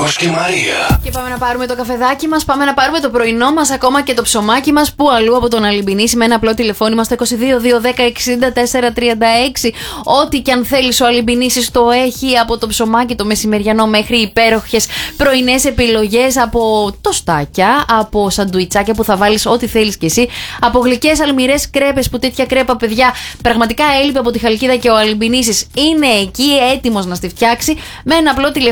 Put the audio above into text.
Γιώργος και Μαρία. Και πάμε να πάρουμε το καφεδάκι μας, πάμε να πάρουμε το πρωινό μας, ακόμα και το ψωμάκι μας. Πού αλλού από τον Αλυμπινίση, με ένα απλό τηλεφώνημα στο 22-210-64-36. Ό,τι και αν θέλεις, ο Αλυμπινίσης το έχει, από το ψωμάκι το μεσημεριανό μέχρι υπέροχες πρωινές επιλογές, από τοστάκια, από σαντουιτσάκια που θα βάλεις ό,τι θέλεις κι εσύ, από γλυκές αλμυρές κρέπες, που τέτοια κρέπα, παιδιά, πραγματικά έλειπε από τη Χαλκίδα και ο Αλυμπινίσης είναι εκεί έτοιμος να στη φτιάξει με ένα απλό τηλεφώνημα.